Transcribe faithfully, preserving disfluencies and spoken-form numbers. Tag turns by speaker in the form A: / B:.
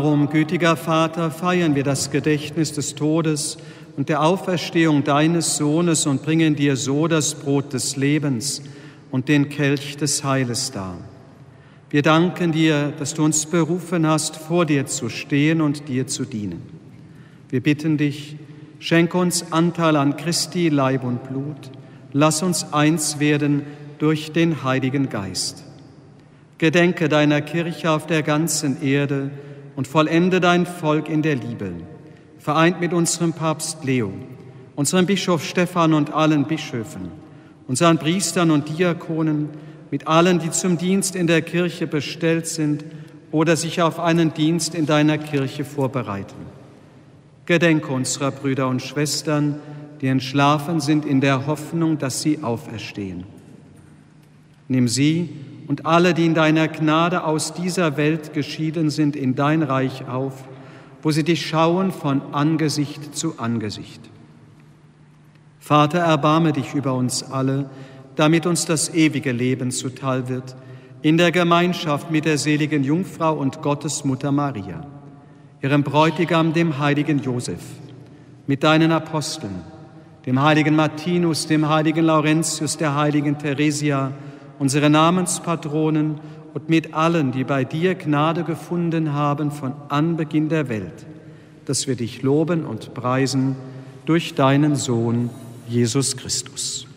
A: Darum, gütiger Vater, feiern wir das Gedächtnis des Todes und der Auferstehung deines Sohnes und bringen dir so das Brot des Lebens und den Kelch des Heiles dar. Wir danken dir, dass du uns berufen hast, vor dir zu stehen und dir zu dienen. Wir bitten dich, schenke uns Anteil an Christi Leib und Blut. Lass uns eins werden durch den Heiligen Geist. Gedenke deiner Kirche auf der ganzen Erde und vollende dein Volk in der Liebe, vereint mit unserem Papst Leo, unserem Bischof Stephan und allen Bischöfen, unseren Priestern und Diakonen, mit allen, die zum Dienst in der Kirche bestellt sind oder sich auf einen Dienst in deiner Kirche vorbereiten. Gedenke unserer Brüder und Schwestern, die entschlafen sind in der Hoffnung, dass sie auferstehen. Nimm sie und alle, die in deiner Gnade aus dieser Welt geschieden sind, in dein Reich auf, wo sie dich schauen von Angesicht zu Angesicht. Vater, erbarme dich über uns alle, damit uns das ewige Leben zuteil wird, in der Gemeinschaft mit der seligen Jungfrau und Gottesmutter Maria, ihrem Bräutigam, dem heiligen Josef, mit deinen Aposteln, dem heiligen Martinus, dem heiligen Laurentius, der heiligen Theresia, unsere Namenspatronen und mit allen, die bei dir Gnade gefunden haben von Anbeginn der Welt, dass wir dich loben und preisen durch deinen Sohn, Jesus Christus.